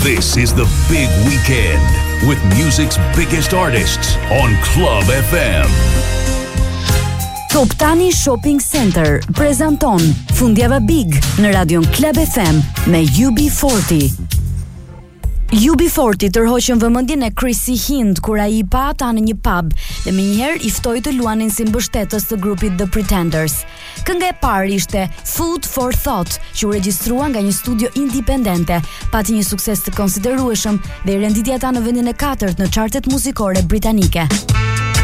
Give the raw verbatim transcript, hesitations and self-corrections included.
This is the big weekend with music's biggest artists on Club F M. Top Tani Shopping Center prezanton Fundjava Big në radion Club F M me U B forty. U B forty tërhoqën vëmendjen e Chrissy Hind kur ai i pa ata në një pub dhe menjëherë i ftoi të luanin si mbështetës të grupit The Pretenders. Kënga e parë ishte Food for Thought, që u regjistrua nga një studio indipendente, pati një sukses të konsiderueshëm dhe i renditi ata në vendin e katërt në chartet muzikore britanike.